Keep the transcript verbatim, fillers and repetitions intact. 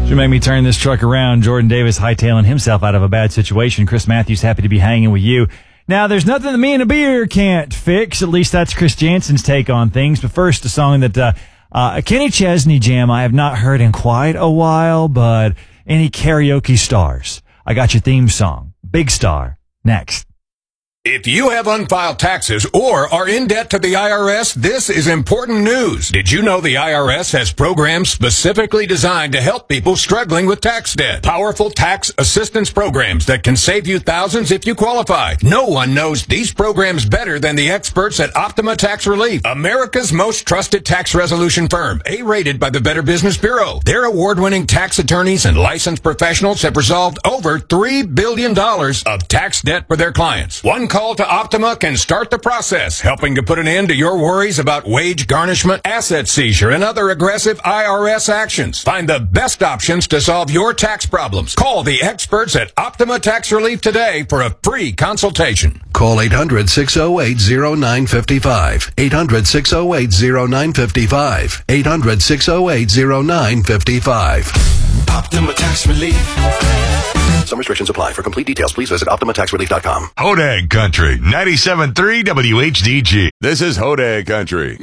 Should make me turn this truck around. Jordan Davis hightailing himself out of a bad situation. Chris Matthews happy to be hanging with you. Now, there's nothing that me and a beer can't fix. At least that's Chris Jansen's take on things. But first, a song that uh, uh, a Kenny Chesney jam I have not heard in quite a while, but any karaoke stars. I got your theme song, Big Star, next. If you have unfiled taxes or are in debt to the I R S, this is important news. Did you know the I R S has programs specifically designed to help people struggling with tax debt? Powerful tax assistance programs that can save you thousands if you qualify. No one knows these programs better than the experts at Optima Tax Relief, America's most trusted tax resolution firm, A-rated by the Better Business Bureau. Their award-winning tax attorneys and licensed professionals have resolved over three billion dollars of tax debt for their clients. One call to Optima can start the process, helping to put an end to your worries about wage garnishment, asset seizure, and other aggressive I R S actions. Find the best options to solve your tax problems. Call the experts at Optima Tax Relief today for a free consultation. Call eight hundred, six oh eight, oh nine five five. eight hundred, six oh eight, oh nine five five. eight hundred, six oh eight, oh nine five five. Optima Tax Relief. Some restrictions apply. For complete details, please visit optima tax relief dot com. Hodag Country, ninety-seven point three W H D G. This is Hodag Country.